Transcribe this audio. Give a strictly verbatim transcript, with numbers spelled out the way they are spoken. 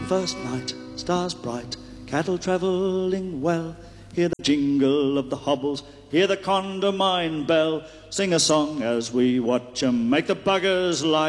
first night, stars bright, cattle travelling well. Hear the jingle of the hobbles, hear the Condamine bell. Sing a song as we watch 'em make the buggers lie